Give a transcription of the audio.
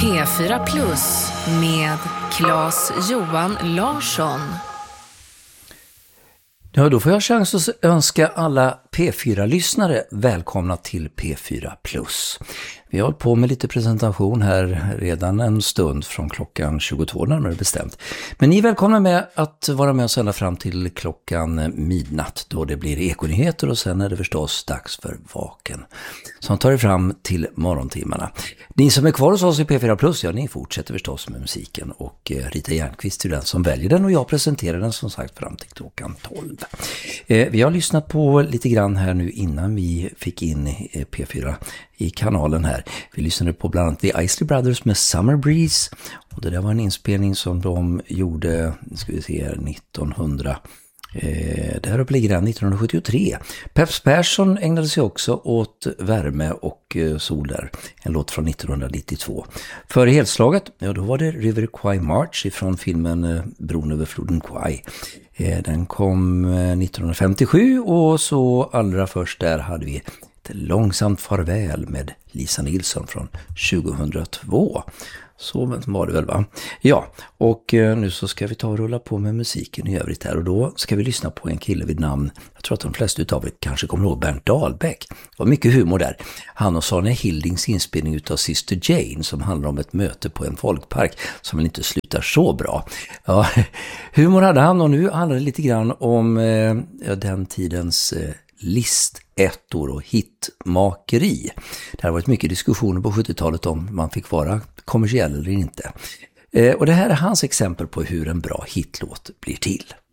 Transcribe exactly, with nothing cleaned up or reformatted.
P fyra Plus med Claes Johan Larsson. Ja, då får jag chans att önska alla P fyra-lyssnare välkomna till P fyra Plus. Vi har hållit på med lite presentation här redan en stund från klockan tjugotvå närmare bestämt. Men ni är välkomna med att vara med oss ända fram till klockan midnatt då det blir ekonyheter och sen är det förstås dags för Vaken som tar er fram till morgontimmarna. Ni som är kvar hos oss i P fyra Plus, ja ni fortsätter förstås med musiken och Rita Järnqvist är den som väljer den och jag presenterar den som sagt fram till klockan tolv. Eh, vi har lyssnat på lite grann här nu innan vi fick in eh, P fyra i kanalen här. Vi lyssnade på bland annat The Isley Brothers med Summer Breeze och det där var en inspelning som de gjorde, ska vi se här, nittonhundra Eh, där uppe ligger den nittonhundrasjuttiotre. Peps Persson ägnade sig också åt värme och eh, sol där. En låt från nittonhundranittiotvå. Före helslaget, ja då var det River Kwai March från filmen eh, Bron över floden Kwai. Eh, den kom eh, nittonhundrafemtiosju och så allra först där hade vi ett långsamt farväl med Lisa Nilsson från tjugohundratvå. Så var det väl va? Ja, och eh, nu så ska vi ta och rulla på med musiken i övrigt här och då ska vi lyssna på en kille vid namn, jag tror att de flesta utav er kanske kommer ihåg Bernt Dahlbäck. Det var mycket humor där. Han och Sonja Hildings inspelning utav Sister Jane som handlar om ett möte på en folkpark som väl inte slutar så bra. Ja, humor hade han och nu handlar det lite grann om eh, den tidens eh, listettor och hitmakeri. Det har varit mycket diskussioner på sjuttiotalet om man fick vara kommersiell eller inte. Eh, och det här är hans exempel på hur en bra hitlåt blir till.